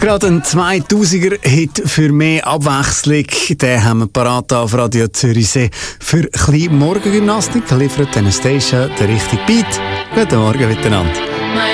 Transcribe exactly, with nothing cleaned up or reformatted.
Gerade ein zweitausender-Hit für mehr Abwechslung. Den haben wir parat auf Radio Zürichsee. Für ein bisschen Morgengymnastik liefert Anastasia den richtigen Beat. Guten Morgen miteinander.